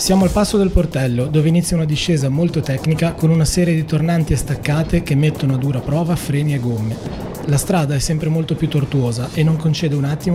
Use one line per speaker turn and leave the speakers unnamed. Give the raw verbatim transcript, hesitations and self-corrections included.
Siamo al passo del portello, dove inizia una discesa molto tecnica con una serie di tornanti e staccate che mettono a dura prova freni e gomme. La strada è sempre molto più tortuosa e non concede un attimo